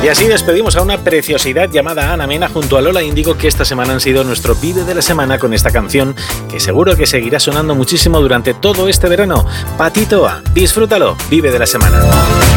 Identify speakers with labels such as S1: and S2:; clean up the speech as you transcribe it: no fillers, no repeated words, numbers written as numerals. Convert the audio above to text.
S1: Y así despedimos a una preciosidad llamada Ana Mena junto a Lola Índigo, que esta semana han sido nuestro Vive de la semana con esta canción que seguro que seguirá sonando muchísimo durante todo este verano. Patito A, disfrútalo, Vive de la semana.